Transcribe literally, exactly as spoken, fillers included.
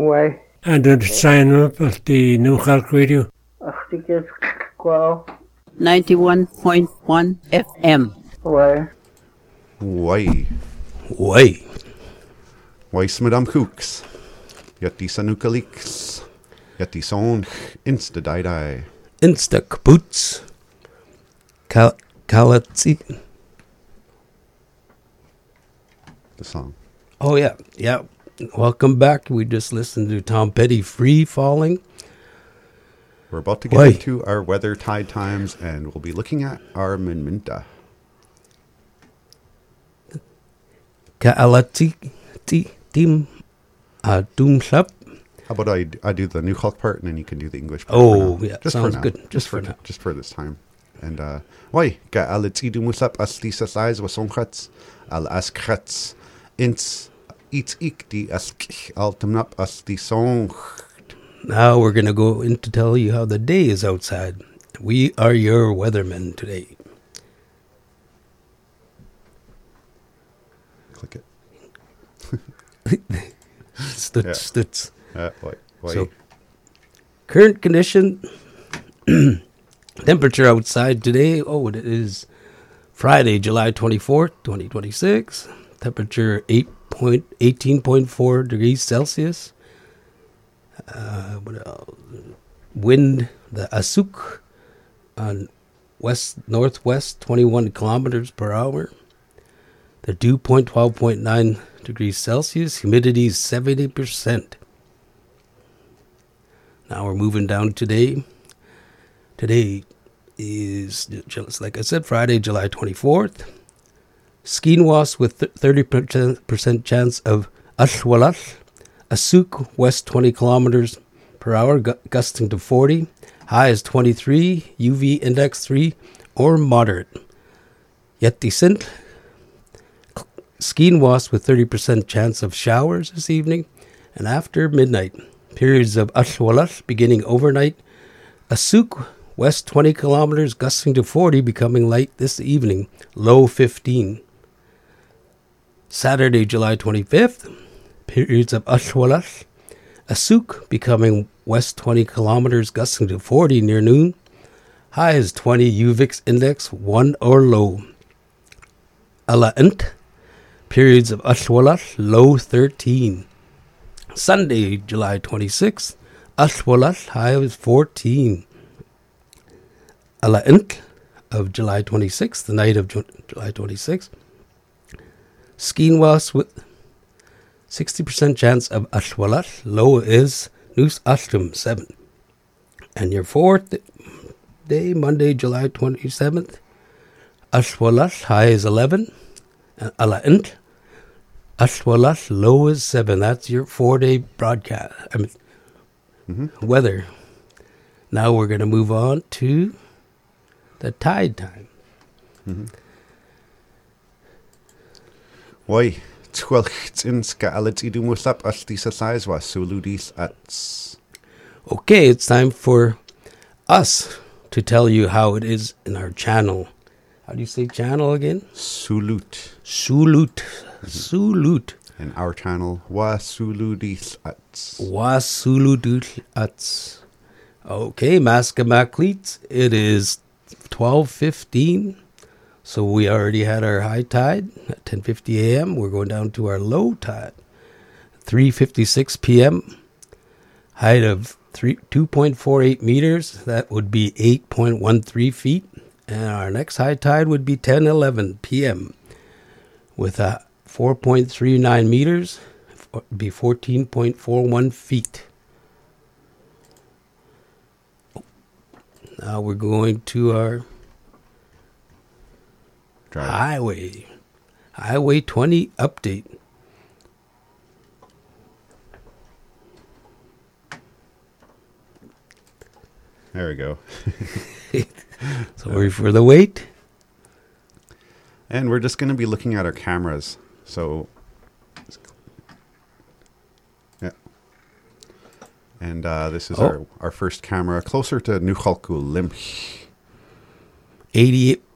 Why? And to sign up at the New Hulk Radio. Ach, die kids, qual? ninety-one point one F M. Why? Why? Why? Why Madame Cooks? Yet die Sanuka leaks. Yet die song insta die die. Insta kapoots. Kal Kalatzi. The song. Oh, yeah. Yeah. Welcome back. We just listened to Tom Petty, Free Falling. We're about to get Why? into our weather tide times, and we'll be looking at our minminta. Kalatzi. Tim. Uh, Doomslap. How about I, I do the New Hulk part, and then you can do the English part? Oh, for now. yeah. Just Sounds for now. good. Just, Just for, for now. just for this time. And uh, why? Ga alatzi du musap as lisa size was onchats al askrats ins eats ik di as altumnap as di song. Now we're going to go in to tell you how the day is outside. We are your weathermen today. Click it. Stutz, Yeah. stutz. Uh, why? Why? So, current condition, temperature outside today, oh, it is Friday, July twenty-fourth, twenty twenty-six. Temperature eight point, eighteen point four degrees Celsius. Uh, what else? Wind, the Asuk, on west northwest, twenty-one kilometers per hour. The dew point, twelve point nine degrees Celsius. Humidity is seventy percent. Now we're moving down today. Today is, just like I said, Friday, July twenty-fourth. Skinwas with thirty percent chance of Ashwalash. Asuk, west twenty kilometers per hour, gu- gusting to forty. High is twenty-three, U V index three, or moderate. Yet decent. Skinwas with thirty percent chance of showers this evening. And after midnight, periods of Ashwalash beginning overnight. Asuk, west twenty kilometers, gusting to forty, becoming light this evening, low fifteen. Saturday, July twenty-fifth, periods of Ashwalash. Asuk, becoming west twenty kilometers, gusting to forty near noon. High is twenty, U V index one or low. Ala'ant, periods of Ashwalash, low thirteen. Sunday, July twenty-sixth, Ashwalash, high is fourteen. Ala'ant of July twenty-sixth, the night of Ju- July twenty-sixth. Skinwas with sixty percent chance of Ashwalash, low is Nus Ashtum, seven. And your fourth day, Monday, July twenty-seventh, Ashwalash, high is eleven. And Ala'ant, Ashwalash, low is seven. That's your four-day broadcast. I mean, mm-hmm. weather. Now we're going to move on to the tide time. Mm-hmm. Why? Twelcht in ska alatzi du musap as lisa size was suludis ats. Okay, it's time for us to tell you how it is in our channel. How do you say channel again? Sulut. Sulut. Mm-hmm. Sulut. In our channel, wa suludis ats. Wa suludis ats. Okay, Maskamakleets, it is twelve fifteen. So we already had our high tide at ten fifty a.m. We're going down to our low tide, three fifty-six p.m. Height of three, two point four eight meters. That would be eight point one three feet. And our next high tide would be ten eleven p.m. with a four point three nine meters. It would be fourteen point four one feet. Now we're going to our Drive. highway. Highway twenty update. There we go. Sorry for the wait. And we're just going to be looking at our cameras. So, yeah. And uh, this is Oh. our, our first camera closer to Nuchalku Limch. eighty-eight